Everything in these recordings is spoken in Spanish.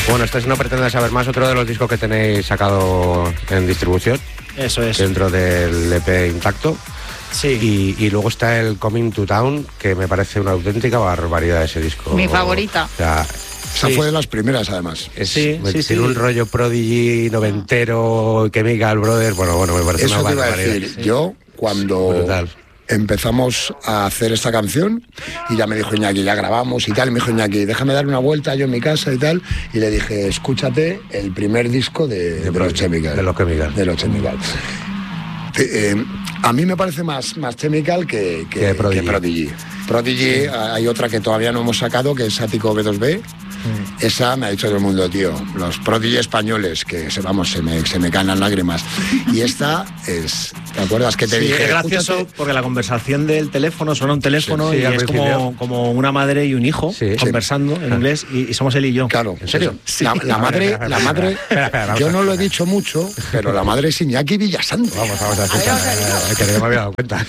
Bueno, este es No Pretendas Saber Más, otro de los discos que tenéis sacado en distribución. Eso es. Dentro del EP intacto. Sí. Y luego está el Coming to Town, que me parece una auténtica barbaridad ese disco. Mi favorita. O sea, Esa fue de las primeras, además. Tiene un rollo Prodigy noventero, Chemical Brothers, bueno, me parece Eso una te iba a barbaridad. decir. Yo, cuando Brutal. empezamos a hacer esta canción, y ya me dijo Iñaki, ya grabamos y tal, y me dijo Iñaki, déjame dar una vuelta yo en mi casa y tal, y le dije, escúchate el primer disco de los Chemical. De los Chemical. De los Chemical. A mí me parece más Chemical que Prodigy. Prodigy, hay otra que todavía no hemos sacado, que es Ático B2B. Esa me ha dicho todo el mundo, tío, los Prodigy españoles, que se me caen las lágrimas. Y esta es, ¿te acuerdas que te dije? Es gracioso, escúchate? porque la conversación del teléfono, suena un teléfono Sí, y al es principio. como una madre y un hijo conversando en inglés, y somos él y yo. Claro. ¿En serio? Sí. La madre, yo no lo he dicho mucho, pero la madre es Iñaki Villasante. Vamos a escuchar, que no me había dado cuenta.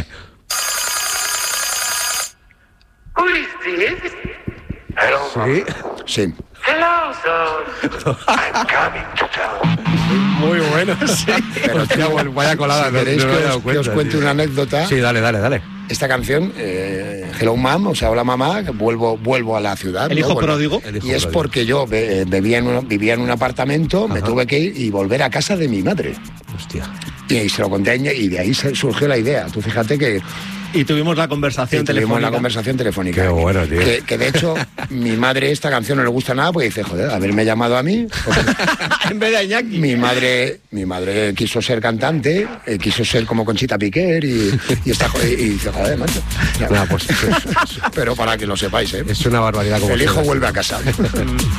Who is this? Hello, Sí. Sí. hello, son. I'm coming to town. Muy bueno, sí. Pero, Hostia, tío, vaya colada, si no queréis me que había dado os, que os cuenta, cuente tío. una anécdota. Sí, dale. Esta canción, Hello Mom, o sea, hola mamá, que vuelvo a la ciudad. El hijo pródigo. Y es porque yo vivía en un apartamento, me tuve que ir y volver a casa de mi madre. Hostia. Y se lo conté a ella, y de ahí surgió la idea. Tú fíjate que Y tuvimos la conversación telefónica. la conversación telefónica. Qué bueno, tío. Que de hecho, mi madre esta canción no le gusta nada, porque dice, joder, haberme llamado a mí. Porque En vez de Iñaki. mi madre quiso ser cantante, quiso ser como Conchita Piquer y dice, joder, macho. Nada, pues Pero para que lo sepáis, es una barbaridad como el hijo suena. vuelve a casa.